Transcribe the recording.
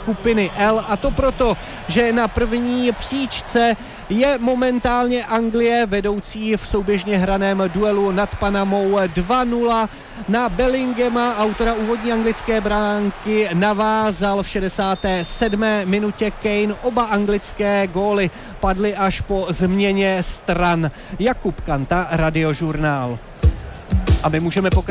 skupiny L, a to proto, že na první příčce je momentálně Anglie vedoucí v souběžně hraném duelu nad Panamou 2-0. Na Bellinghama, autora úvodní anglické bránky, navázal v 67. minutě Kane. Oba anglické góly padly až po změně stran. Jakub Kanta, Radiožurnál. A my můžeme pokračovat